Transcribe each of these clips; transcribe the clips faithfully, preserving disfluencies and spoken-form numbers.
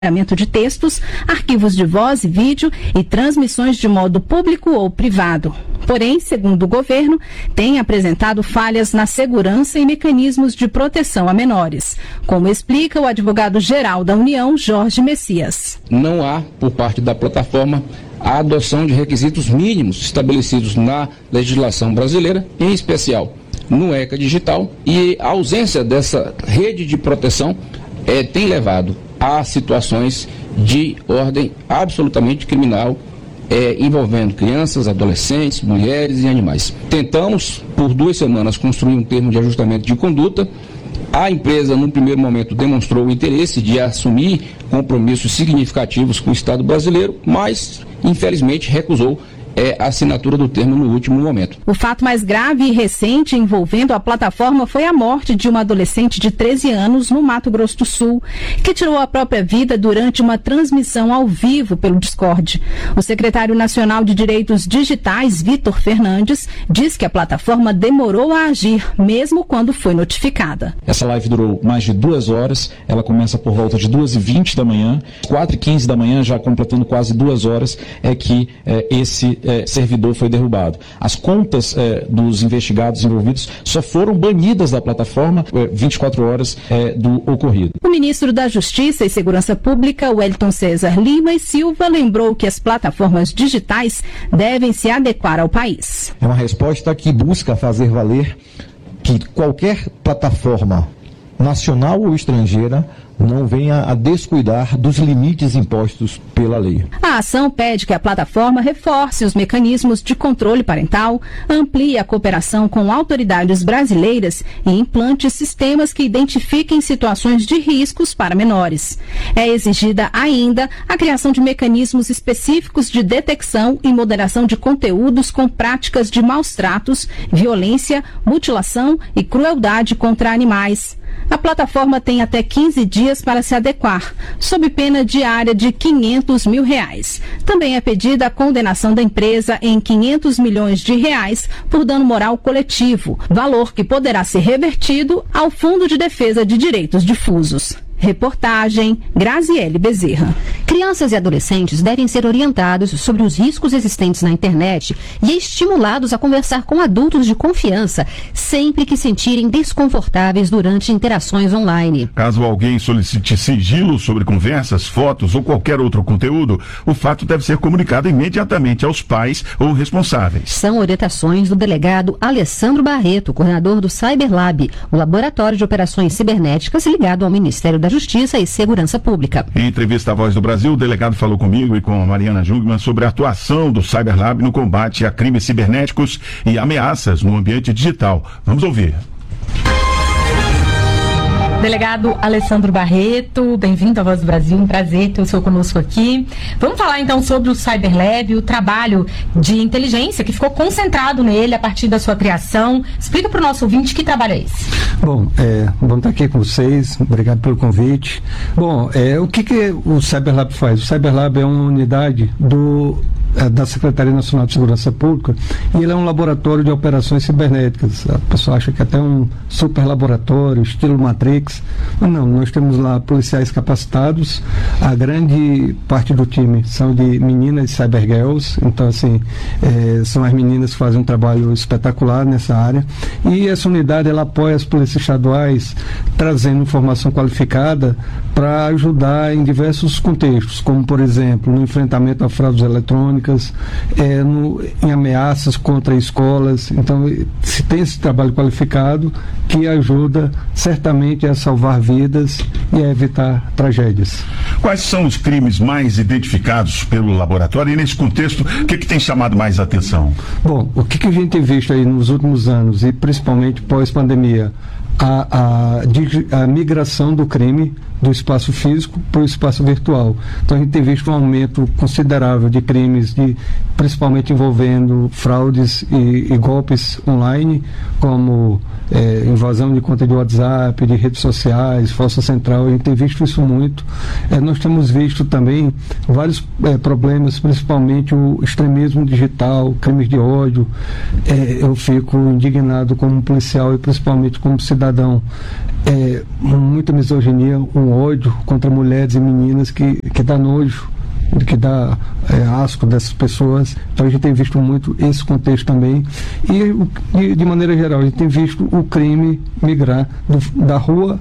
de textos, arquivos de voz e vídeo e transmissões de modo público ou privado. Porém, segundo o governo, tem apresentado falhas na segurança e mecanismos de proteção a menores, como explica o advogado-geral da União, Jorge Messias. Não há, por parte da plataforma, a adoção de requisitos mínimos estabelecidos na legislação brasileira, em especial no ECA Digital, e a ausência dessa rede de proteção eh, tem levado a situações de ordem absolutamente criminal, é, envolvendo crianças, adolescentes, mulheres e animais. Tentamos, por duas semanas, construir um termo de ajustamento de conduta. A empresa, no primeiro momento, demonstrou o interesse de assumir compromissos significativos com o Estado brasileiro, mas, infelizmente, recusou é a assinatura do termo no último momento. O fato mais grave e recente envolvendo a plataforma foi a morte de uma adolescente de treze anos no Mato Grosso do Sul, que tirou a própria vida durante uma transmissão ao vivo pelo Discord. O secretário nacional de Direitos Digitais, Vitor Fernandes, diz que a plataforma demorou a agir, mesmo quando foi notificada. Essa live durou mais de duas horas, ela começa por volta de duas e vinte da manhã, quatro e quinze da manhã, já completando quase duas horas, é que é, esse É, servidor foi derrubado. As contas é, dos investigados envolvidos só foram banidas da plataforma é, vinte e quatro horas é, do ocorrido. O ministro da Justiça e Segurança Pública, Wellington César Lima e Silva, lembrou que as plataformas digitais devem se adequar ao país. É uma resposta que busca fazer valer que qualquer plataforma nacional ou estrangeira não venha a descuidar dos limites impostos pela lei. A ação pede que a plataforma reforce os mecanismos de controle parental, amplie a cooperação com autoridades brasileiras e implante sistemas que identifiquem situações de riscos para menores. É exigida ainda a criação de mecanismos específicos de detecção e moderação de conteúdos com práticas de maus tratos, violência, mutilação e crueldade contra animais. A plataforma tem até quinze dias para se adequar, sob pena diária de quinhentos mil reais. Também é pedida a condenação da empresa em quinhentos milhões de reais por dano moral coletivo, valor que poderá ser revertido ao Fundo de Defesa de Direitos Difusos. Reportagem Graziele Bezerra. Crianças e adolescentes devem ser orientados sobre os riscos existentes na internet e estimulados a conversar com adultos de confiança sempre que sentirem desconfortáveis durante interações online. Caso alguém solicite sigilo sobre conversas, fotos ou qualquer outro conteúdo, o fato deve ser comunicado imediatamente aos pais ou responsáveis. São orientações do delegado Alessandro Barreto, coordenador do Cyberlab, o laboratório de operações cibernéticas ligado ao Ministério da Justiça e Segurança Pública. Em entrevista à Voz do Brasil, o delegado falou comigo e com a Mariana Jungmann sobre a atuação do Cyberlab no combate a crimes cibernéticos e ameaças no ambiente digital. Vamos ouvir. Delegado Alessandro Barreto, bem-vindo à Voz do Brasil, um prazer ter o senhor conosco aqui. Vamos falar então sobre o Cyberlab, o trabalho de inteligência que ficou concentrado nele a partir da sua criação. Explica para o nosso ouvinte que trabalho é esse. Bom, é, vamos estar aqui com vocês, obrigado pelo convite. Bom, é, o que, que o Cyberlab faz? O Cyberlab é uma unidade do... da Secretaria Nacional de Segurança Pública, e ele é um laboratório de operações cibernéticas. A pessoa acha que é até um super laboratório, estilo Matrix, mas não, nós temos lá policiais capacitados, a grande parte do time são de meninas cybergirls, então assim, é, são as meninas que fazem um trabalho espetacular nessa área, e essa unidade ela apoia as polícias estaduais, trazendo informação qualificada para ajudar em diversos contextos, como por exemplo, no enfrentamento a fraudes eletrônicas, É, no, em ameaças contra escolas. Então, se tem esse trabalho qualificado que ajuda certamente a salvar vidas e a evitar tragédias. Quais são os crimes mais identificados pelo laboratório e nesse contexto, o que, que tem chamado mais atenção? Bom, o que, que a gente tem visto aí nos últimos anos e principalmente pós-pandemia? A, a, a migração do crime do espaço físico para o espaço virtual. Então a gente tem visto um aumento considerável de crimes, de, principalmente envolvendo fraudes e, e golpes online, como é, invasão de conta de WhatsApp, de redes sociais, falsa central. A gente tem visto isso muito. É, nós temos visto também vários é, problemas, principalmente o extremismo digital, crimes de ódio. É, eu fico indignado como policial e principalmente como cidadão cidadão é, muita misoginia, um ódio contra mulheres e meninas que, que dá nojo, que dá é, asco dessas pessoas. Então a gente tem visto muito esse contexto também. E de, de maneira geral, a gente tem visto o crime migrar do, da rua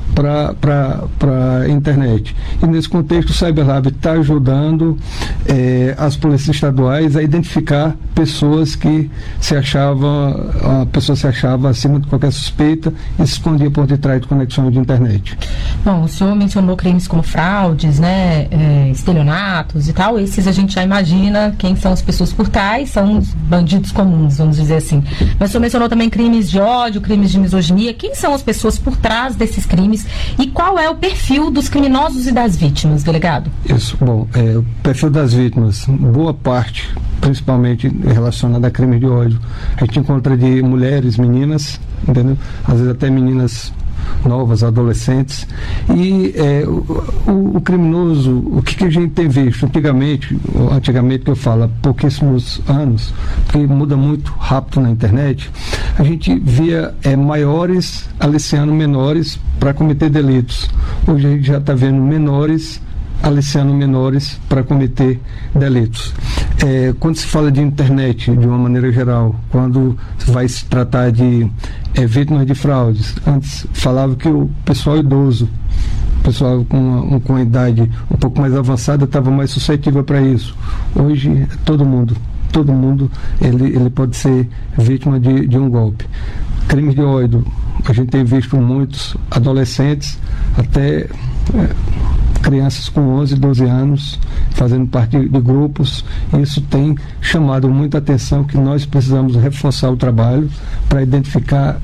para a internet. E nesse contexto o CyberLab está ajudando é, as polícias estaduais a identificar pessoas que se achavam, a pessoa se achava acima de qualquer suspeita e se escondia por detrás de conexões de internet. Bom, o senhor mencionou crimes como fraudes, né, é, estelionatos e tal. Esses a gente já imagina quem são as pessoas por trás, são os bandidos comuns, vamos dizer assim. Mas o senhor mencionou também crimes de ódio, crimes de misoginia. Quem são as pessoas por trás desses crimes? E qual é o perfil dos criminosos e das vítimas, delegado? Isso, bom, é, o perfil das vítimas, boa parte, principalmente relacionada a crimes de ódio, a gente encontra de mulheres, meninas, entendeu? Às vezes até meninas novas, adolescentes. E é, o, o, o criminoso, o que, que a gente tem visto antigamente, antigamente que eu falo, há pouquíssimos anos, porque muda muito rápido na internet, a gente via é, maiores aliciando menores para cometer delitos. Hoje a gente já está vendo menores aliciando menores para cometer delitos. É, quando se fala de internet, de uma maneira geral, quando vai se tratar de é, vítimas de fraudes, antes falava que o pessoal idoso, o pessoal com uma, com uma idade um pouco mais avançada estava mais suscetível para isso. Hoje, todo mundo, todo mundo ele, ele pode ser vítima de, de um golpe. Crimes de ódio, a gente tem visto muitos adolescentes, até é, crianças com onze, doze anos fazendo parte de, de grupos. Isso tem chamado muita atenção, que nós precisamos reforçar o trabalho para identificar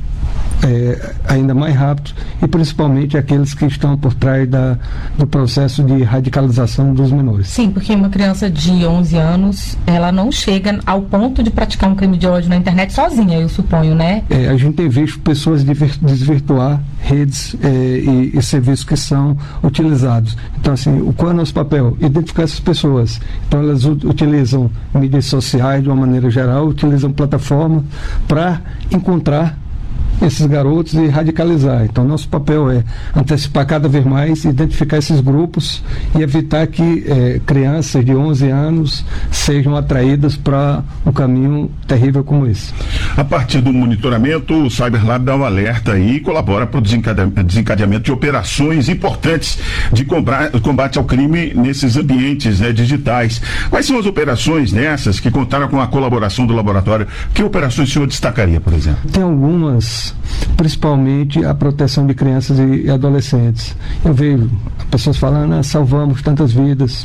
É, ainda mais rápido, e principalmente aqueles que estão por trás da, do processo de radicalização dos menores. Sim, porque uma criança de onze anos, ela não chega ao ponto de praticar um crime de ódio na internet sozinha, eu suponho, né? É, a gente tem visto pessoas desvirtuar redes é, e, e serviços que são utilizados. Então, assim, o qual é o nosso papel? Identificar essas pessoas. Então, elas utilizam mídias sociais de uma maneira geral, utilizam plataforma para encontrar esses garotos e radicalizar. Então, nosso papel é antecipar cada vez mais, identificar esses grupos e evitar que é, crianças de onze anos sejam atraídas para um caminho terrível como esse. A partir do monitoramento, o CyberLab dá um alerta e colabora para o desencadeamento de operações importantes de combate ao crime nesses ambientes, né, digitais. Quais são as operações nessas que contaram com a colaboração do laboratório? Que operações o senhor destacaria, por exemplo? Tem algumas, principalmente a proteção de crianças e adolescentes. Eu vejo pessoas falando, ah, salvamos tantas vidas.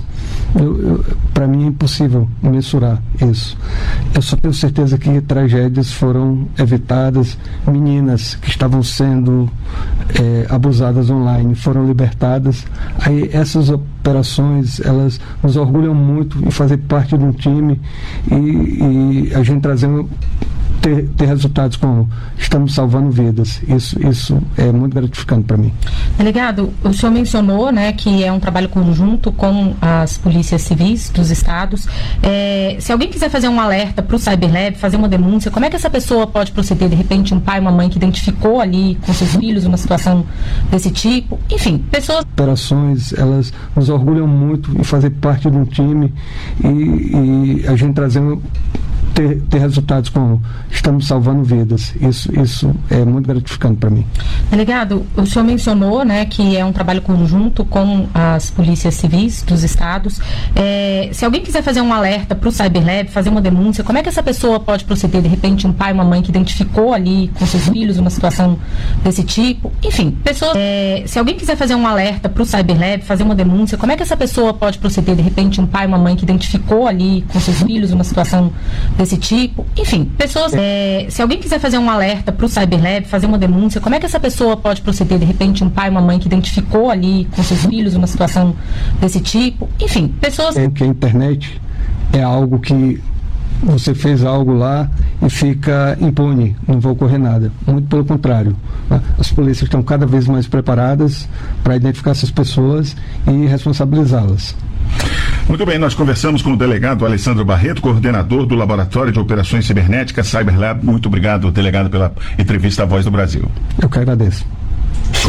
Para mim é impossível mensurar isso. Eu só tenho certeza que tragédias foram evitadas, meninas que estavam sendo é, abusadas online foram libertadas. Aí essas operações, elas nos orgulham muito em fazer parte de um time e, e a gente trazendo Ter, ter resultados como estamos salvando vidas. Isso, isso é muito gratificante para mim. Delegado, o senhor mencionou, né, que é um trabalho conjunto com as polícias civis dos estados. É, se alguém quiser fazer um alerta para o CyberLab, fazer uma denúncia, como é que essa pessoa pode proceder? De repente, um pai, uma mãe que identificou ali com seus filhos uma situação desse tipo? Enfim, pessoas... Operações, elas nos orgulham muito em fazer parte de um time e, e a gente trazendo Ter, ter resultados como estamos salvando vidas. Isso, isso é muito gratificante para mim. Delegado, o senhor mencionou, né, que é um trabalho conjunto com as polícias civis dos estados. É, se alguém quiser fazer um alerta para o CyberLab, fazer uma denúncia, como é que essa pessoa pode proceder? De repente, um pai, uma mãe que identificou ali com seus filhos uma situação desse tipo? Enfim, pessoas... É, se alguém quiser fazer um alerta para o CyberLab, fazer uma denúncia, como é que essa pessoa pode proceder? De repente, um pai, uma mãe que identificou ali com seus filhos uma situação desse desse tipo, enfim, pessoas, é, se alguém quiser fazer um alerta para o CyberLab, fazer uma denúncia, como é que essa pessoa pode proceder? De repente, um pai, uma mãe que identificou ali com seus filhos uma situação desse tipo, enfim, pessoas... É que a internet é algo que você fez algo lá e fica impune, não vai ocorrer nada. Muito pelo contrário. As polícias estão cada vez mais preparadas para identificar essas pessoas e responsabilizá-las. Muito bem, nós conversamos com o delegado Alessandro Barreto, coordenador do Laboratório de Operações Cibernéticas Cyberlab. Muito obrigado, delegado, pela entrevista à Voz do Brasil. Eu que agradeço.